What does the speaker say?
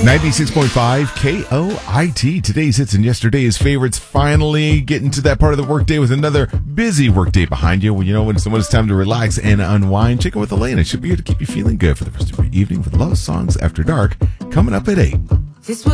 96.5 KOIT. Today's hits and yesterday's favorites. Finally getting to that part of the workday with another busy workday behind you. When when it's time to relax and unwind, check in with Elaine. It should be here to keep you feeling good for the rest of your evening with Love Songs After Dark coming up at 8. This was